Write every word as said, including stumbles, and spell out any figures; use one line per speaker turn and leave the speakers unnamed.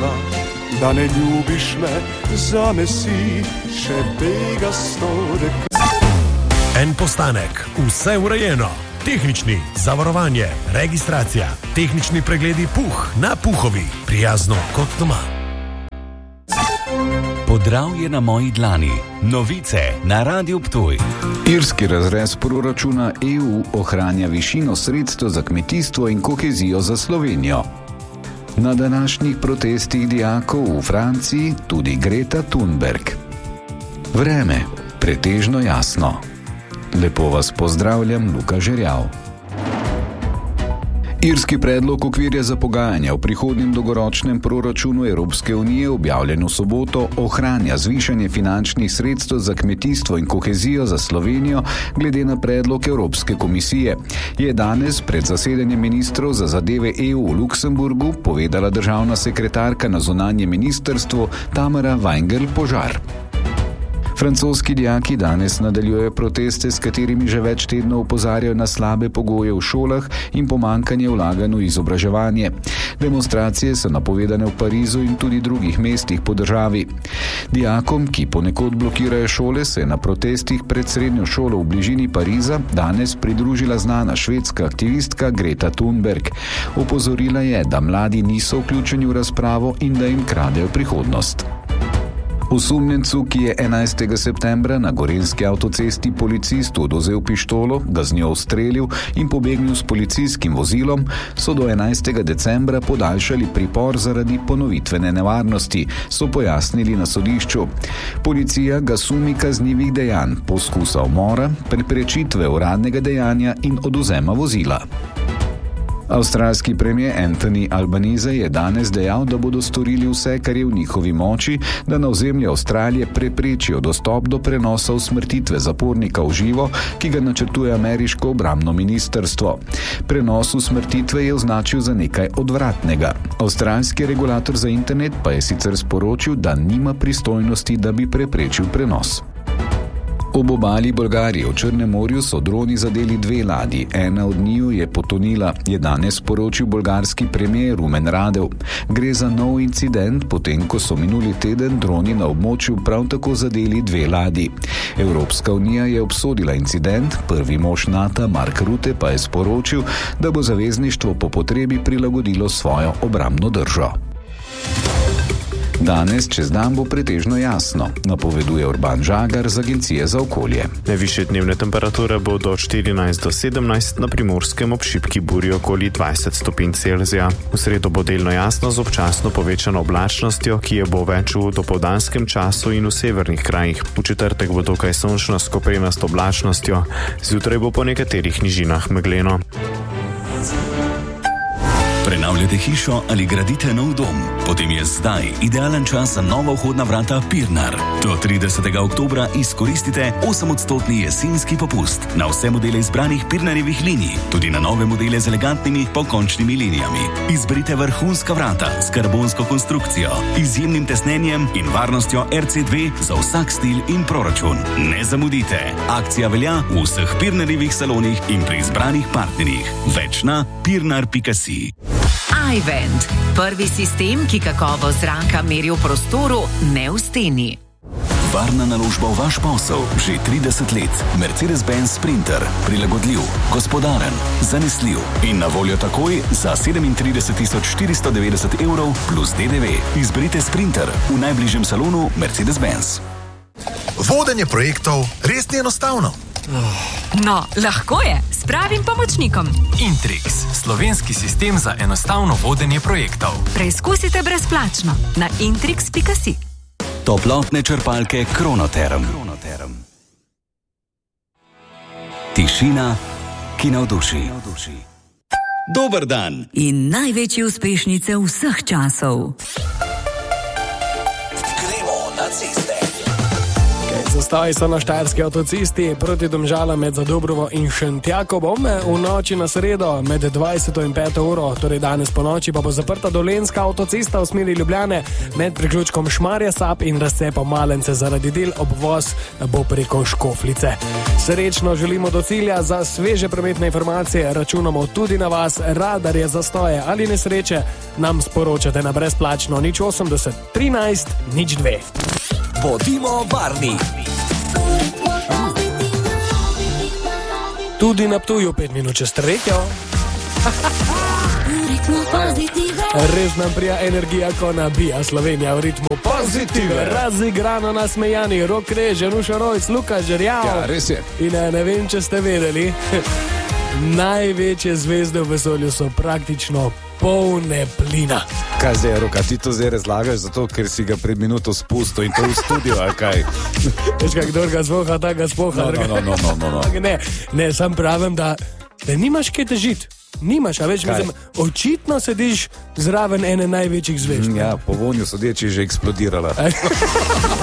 dneva, da ne ljubiš me, zame si še begasto dekle.
En postanek, vse urejeno. Tehnični, zavarovanje, registracija, tehnični pregledi Puh na Puhovi. Prijazno kot doma.
Podravje na moji dlani. Novice na Radiu Ptuj.
Irski razrez proračuna E U ohranja višino sredstev za kmetijstvo in kohezijo za Slovenijo. Na današnjih protestih dijakov v Franciji tudi Greta Thunberg. Vreme, pretežno jasno. Lepo vas pozdravljam, Luka Žerjav. Irski predlog okvirja za pogajanja v prihodnjem dolgoročnem proračunu Evropske unije, objavljen v soboto, ohranja zvišanje finančnih sredstev za kmetijstvo in kohezijo za Slovenijo glede na predlog Evropske komisije. Je danes pred zasedanjem ministrov za zadeve E U v Luksemburgu povedala državna sekretarka na zunanjem ministrstvu Tamara Weingel-Požar. Francoski dijaki danes nadaljujejo proteste, s katerimi že več tednov opozarjajo na slabe pogoje v šolah in pomankanje vlaganj v izobraževanje. Demonstracije so napovedane v Parizu in tudi drugih mestih po državi. Dijakom, ki ponekod blokirajo šole, se je na protestih pred srednjo šolo v bližini Pariza danes pridružila znana švedska aktivistka Greta Thunberg. Opozorila je, da mladi niso vključeni v razpravo in da jim kradejo prihodnost. Osumljencu, ki je enajstega septembra na gorenjski avtocesti policistu odvzel pištolo, ga z njo ustrelil in pobegnil s policijskim vozilom, so do enajstega decembra podaljšali pripor zaradi ponovitvene nevarnosti, so pojasnili na sodišču. Policija ga sumi kaznivih dejanj, poskusa umora, preprečitve uradnega dejanja in odvzema vozila. Avstralski premier Anthony Albanese je danes dejal, da bodo storili vse, kar je v njihovi moči, da na ozemlje Avstralije preprečijo dostop do prenosa usmrtitve zapornika v živo, ki ga načrtuje ameriško obrambno ministrstvo. Prenos usmrtitve je označil za nekaj odvratnega. Avstralski regulator za internet pa je sicer sporočil, da nima pristojnosti, da bi preprečil prenos. Ob obali Bolgarije v Črnem morju so droni zadeli dve ladji, ena od njiju je potonila, je danes sporočil bolgarski premier Rumen Radev. Gre za nov incident, potem ko so minuli teden droni na območju prav tako zadeli dve ladji. Evropska unija je obsodila incident, prvi mož NATO Mark Rutte pa je sporočil, da bo zavezništvo po potrebi prilagodilo svojo obrambno držo. Danes čez dan bo pretežno jasno, napoveduje Urban Žagar z Agencije za okolje.
Najvišje dnevne temperature bodo od štirinajst do sedemnajst, na Primorskem ob šibki burji okoli dvajset stopinj Celzija. V sredo bo delno jasno z občasno povečano oblačnostjo, ki je bo več v dopoldanskem času in v severnih krajih. V četrtek bo dokaj sončno s koprenasto oblačnostjo, zjutraj bo po nekaterih nižinah megleno.
Prenavljate hišo ali gradite nov dom? Potem je zdaj idealen čas za nova vhodna vrata Pirnar. Do tridesetega oktobra izkoristite osemodstotni jesenski popust na vse modele izbranih Pirnarjevih linij, tudi na nove modele z elegantnimi pokončnimi linijami. Izberite vrhunska vrata s karbonsko konstrukcijo, izjemnim tesnenjem in varnostjo R C dve za vsak stil in proračun. Ne zamudite! Akcija velja v vseh Pirnarjevih salonih in pri izbranih partnerjih. Več na pirnar pika si.
iVent. Prvi sistem, ki kakovost zraka meri v prostoru, ne v steni.
Varna naložba v vaš posel že trideset let. Mercedes-Benz Sprinter. Prilagodljiv, gospodaren, zanesljiv in na voljo takoj za sedemintrideset tisoč štiristo devetdeset evrov plus D D V. Izberite Sprinter v najbližjem salonu Mercedes-Benz.
Vodenje projektov res ni enostavno.
No, lahko je, s pravim pomočnikom.
Intrix, slovenski sistem za enostavno vodenje projektov.
Preizkusite brezplačno na intrix pika si.
Toplotne črpalke Kronoterm. Tišina, ki navduši. Dober dan
in največje uspešnice vseh časov.
Gremo na ceste.
Zastoji so na štajerski avtocesti proti Domžalam med Zadobrovo in Šentjakobom. V noči na sredo med dvajseto in peto uro, torej danes po noči, pa bo zaprta dolenjska avtocesta v smeri Ljubljane med priključkom Šmarja Sap in razcepom Malence zaradi del. Obvoz bo preko Škoflice. Srečno želimo do cilja. Za sveže prometne informacije računamo tudi na vas. Radarje, zastoje ali nesreče nam sporočate na brezplačno nič osemdeset trinajst nič dve.
Bodimo varni.
Tudi na Ptuju pet minut čez tretjo. Res nam prija energija, ko nabija Slovenija v ritmu pozitive. Razigrano nasmejani, Rok Reže, Nuša Rojc, Luka Žerjav.
Ja, res je.
In ne, ne vem, če ste vedeli, največje zvezde v vesolju so praktično polne plina.
Kaj zdaj, Roka, ti to zdaj razlagaš zato, ker si ga pred minuto spustil in to v studio, ali kaj?
Veš, kak kdor ga zvoha, ta ga spoha.
No, no, no, no, no, no.
Ne, ne, sam pravim, da, da nimaš kaj težiti. Nimaš, a več, mislim, očitno sediš zraven ene največjih zvezd.
Ja, po vonju sodeči že eksplodirala.